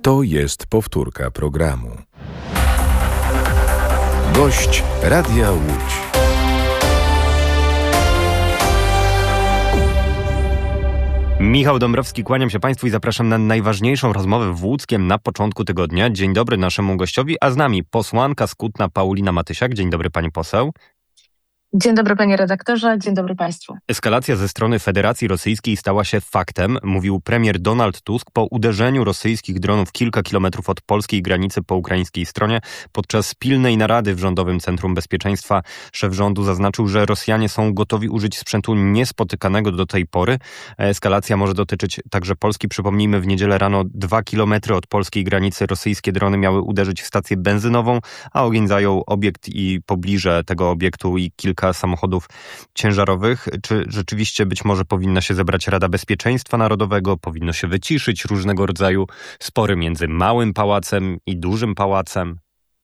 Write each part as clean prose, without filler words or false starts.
To jest powtórka programu. Gość Radia Łódź. Michał Dąbrowski, kłaniam się Państwu i zapraszam na najważniejszą rozmowę w Łódzkiem na początku tygodnia. Dzień dobry naszemu gościowi, a z nami posłanka z Kutna Paulina Matysiak. Dzień dobry pani poseł. Dzień dobry panie redaktorze, dzień dobry państwu. Eskalacja ze strony Federacji Rosyjskiej stała się faktem, mówił premier Donald Tusk po uderzeniu rosyjskich dronów kilka kilometrów od polskiej granicy po ukraińskiej stronie. Podczas pilnej narady w Rządowym Centrum Bezpieczeństwa szef rządu zaznaczył, że Rosjanie są gotowi użyć sprzętu niespotykanego do tej pory. Eskalacja może dotyczyć także Polski. Przypomnijmy, w niedzielę rano 2 kilometry od polskiej granicy rosyjskie drony miały uderzyć w stację benzynową, a ogień zajął obiekt i pobliże tego obiektu i kilka samochodów ciężarowych. Czy rzeczywiście być może powinna się zebrać Rada Bezpieczeństwa Narodowego, powinno się wyciszyć różnego rodzaju spory między małym pałacem i dużym pałacem?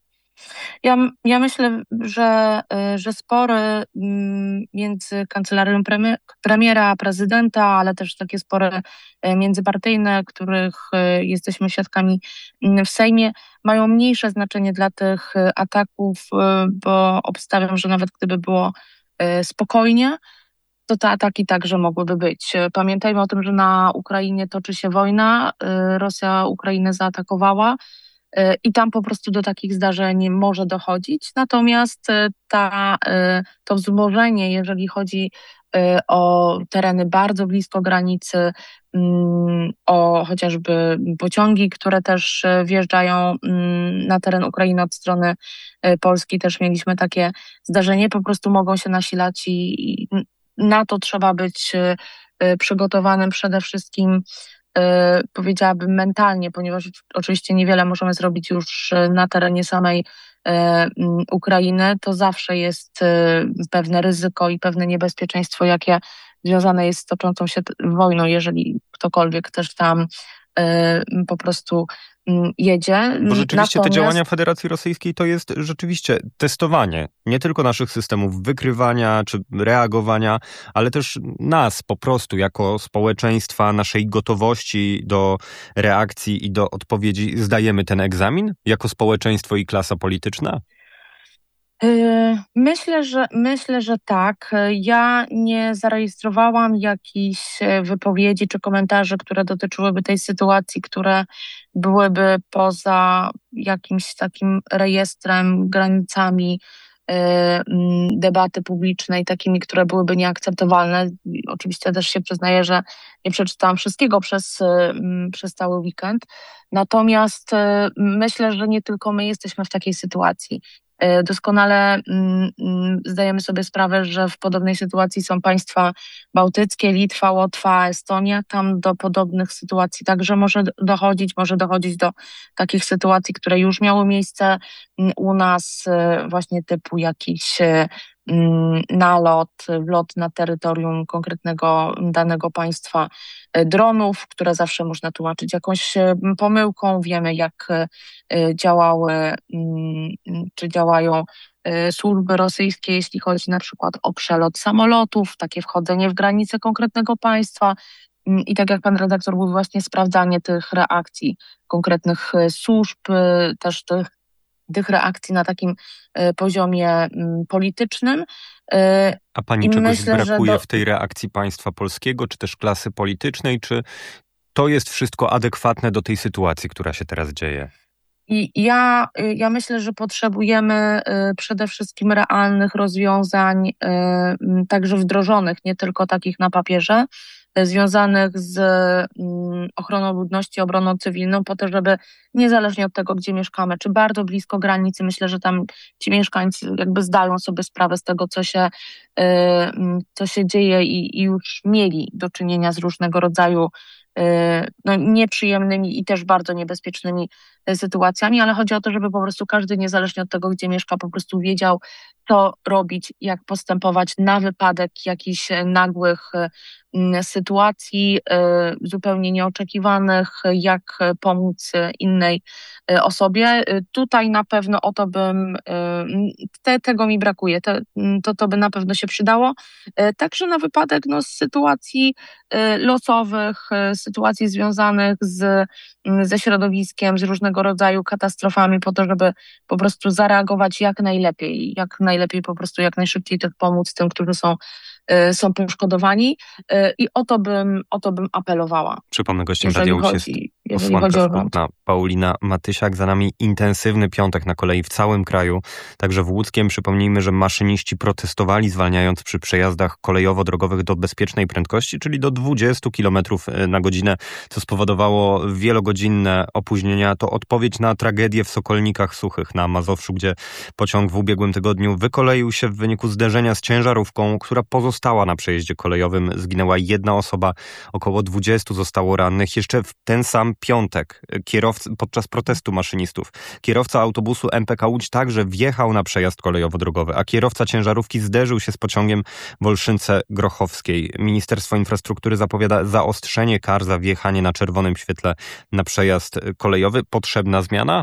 Ja myślę, że spory między kancelarią premiera, prezydenta, ale też takie spory międzypartyjne, których jesteśmy świadkami w Sejmie, mają mniejsze znaczenie dla tych ataków, bo obstawiam, że nawet gdyby było spokojnie, to te ataki także mogłyby być. Pamiętajmy o tym, że na Ukrainie toczy się wojna, Rosja Ukrainę zaatakowała, i tam po prostu do takich zdarzeń może dochodzić. Natomiast to wzmożenie, jeżeli chodzi o tereny bardzo blisko granicy, o chociażby pociągi, które też wjeżdżają na teren Ukrainy od strony Polski, też mieliśmy takie zdarzenie, po prostu mogą się nasilać i na to trzeba być przygotowanym przede wszystkim, powiedziałabym mentalnie, ponieważ oczywiście niewiele możemy zrobić już na terenie samej Ukrainy, to zawsze jest pewne ryzyko i pewne niebezpieczeństwo, jakie związane jest z toczącą się wojną, jeżeli ktokolwiek też tam po prostu jedzie. Bo rzeczywiście te działania Federacji Rosyjskiej to jest rzeczywiście testowanie nie tylko naszych systemów wykrywania czy reagowania, ale też nas po prostu jako społeczeństwa, naszej gotowości do reakcji i do odpowiedzi. Zdajemy ten egzamin jako społeczeństwo i klasa polityczna? Myślę, że tak. Ja nie zarejestrowałam jakichś wypowiedzi czy komentarzy, które dotyczyłyby tej sytuacji, które byłyby poza jakimś takim rejestrem, granicami debaty publicznej, takimi, które byłyby nieakceptowalne. Oczywiście też się przyznaję, że nie przeczytałam wszystkiego przez cały weekend. Natomiast myślę, że nie tylko my jesteśmy w takiej sytuacji. Doskonale zdajemy sobie sprawę, że w podobnej sytuacji są państwa bałtyckie, Litwa, Łotwa, Estonia. Tam do podobnych sytuacji także może dochodzić do takich sytuacji, które już miały miejsce u nas, właśnie typu jakiś nalot, wlot na terytorium konkretnego danego państwa dronów, które zawsze można tłumaczyć jakąś pomyłką. Wiemy, jak działały czy działają służby rosyjskie, jeśli chodzi na przykład o przelot samolotów, takie wchodzenie w granice konkretnego państwa. I tak jak pan redaktor mówił, właśnie sprawdzanie tych reakcji konkretnych służb, też tych reakcji na takim poziomie politycznym. A pani czegoś brakuje w tej reakcji państwa polskiego, czy też klasy politycznej, czy to jest wszystko adekwatne do tej sytuacji, która się teraz dzieje? I ja myślę, że potrzebujemy przede wszystkim realnych rozwiązań, także wdrożonych, nie tylko takich na papierze, związanych z ochroną ludności, obroną cywilną, po to, żeby niezależnie od tego, gdzie mieszkamy, czy bardzo blisko granicy, myślę, że tam ci mieszkańcy jakby zdają sobie sprawę z tego, co się dzieje i już mieli do czynienia z różnego rodzaju nieprzyjemnymi i też bardzo niebezpiecznymi sytuacjami, ale chodzi o to, żeby po prostu każdy, niezależnie od tego, gdzie mieszka, po prostu wiedział, co robić, jak postępować na wypadek jakichś nagłych sytuacji zupełnie nieoczekiwanych, jak pomóc innej osobie. Tutaj na pewno o to tego mi brakuje, to by na pewno się przydało. Także na wypadek sytuacji losowych, sytuacji związanych ze środowiskiem, z różnego rodzaju katastrofami po to, żeby po prostu zareagować jak najlepiej po prostu jak najszybciej też pomóc tym, którzy są poszkodowani i o to bym apelowała. Przypomnę, gościem Radia Łódź jest posłanka z Kutna Paulina Matysiak. Za nami intensywny piątek na kolei w całym kraju, także w Łódzkiem. Przypomnijmy, że maszyniści protestowali, zwalniając przy przejazdach kolejowo-drogowych do bezpiecznej prędkości, czyli do 20 km na godzinę, co spowodowało wielogodzinne opóźnienia. To odpowiedź na tragedię w Sokolnikach Suchych na Mazowszu, gdzie pociąg w ubiegłym tygodniu wykoleił się w wyniku zderzenia z ciężarówką, która pozostała na przejeździe kolejowym. Zginęła jedna osoba, około 20 zostało rannych. Jeszcze w ten sam piątek podczas protestu maszynistów kierowca autobusu MPK Łódź także wjechał na przejazd kolejowo-drogowy, a kierowca ciężarówki zderzył się z pociągiem w Olszynce-Grochowskiej. Ministerstwo Infrastruktury zapowiada zaostrzenie kar za wjechanie na czerwonym świetle na przejazd kolejowy. Potrzebna zmiana?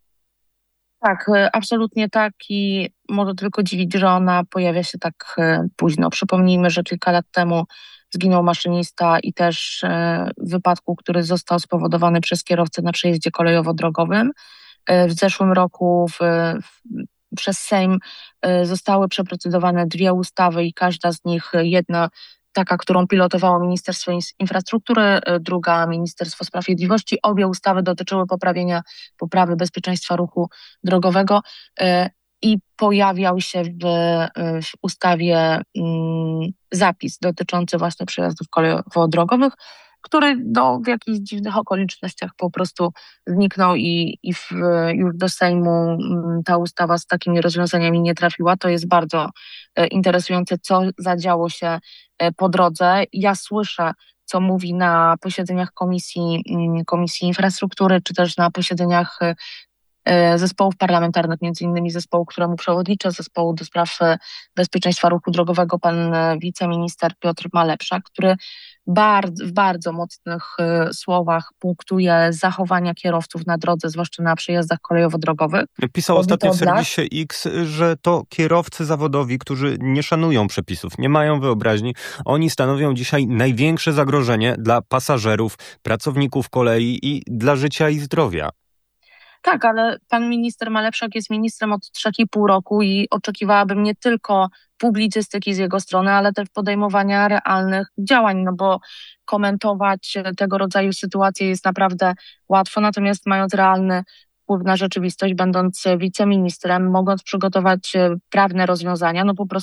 Tak, absolutnie tak i może tylko dziwić, że ona pojawia się tak późno. Przypomnijmy, że kilka lat temu zginął maszynista i też w wypadku, który został spowodowany przez kierowcę na przejeździe kolejowo-drogowym. W zeszłym roku przez Sejm zostały przeprocedowane 2 ustawy i każda z nich, jedna taka, którą pilotowało Ministerstwo Infrastruktury, druga Ministerstwo Sprawiedliwości. Obie ustawy dotyczyły poprawy bezpieczeństwa ruchu drogowego i pojawiał się w ustawie zapis dotyczący właśnie przejazdów kolejowo-drogowych, który w jakichś dziwnych okolicznościach po prostu zniknął i już do Sejmu ta ustawa z takimi rozwiązaniami nie trafiła. To jest bardzo interesujące, co zadziało się po drodze. Ja słyszę, co mówi na posiedzeniach Komisji Infrastruktury, czy też na posiedzeniach zespołów parlamentarnych, między innymi zespołu, któremu przewodniczę, zespołu do spraw bezpieczeństwa ruchu drogowego, pan wiceminister Piotr Malepszak, który w bardzo mocnych słowach punktuje zachowania kierowców na drodze, zwłaszcza na przejazdach kolejowo-drogowych. Pisał ostatnio w serwisie X, że to kierowcy zawodowi, którzy nie szanują przepisów, nie mają wyobraźni, oni stanowią dzisiaj największe zagrożenie dla pasażerów, pracowników kolei i dla życia i zdrowia. Tak, ale pan minister Malepszak jest ministrem od 3,5 roku i oczekiwałabym nie tylko publicystyki z jego strony, ale też podejmowania realnych działań, no bo komentować tego rodzaju sytuacje jest naprawdę łatwo, natomiast mając realny wpływ na rzeczywistość, będąc wiceministrem, mogąc przygotować prawne rozwiązania, no po prostu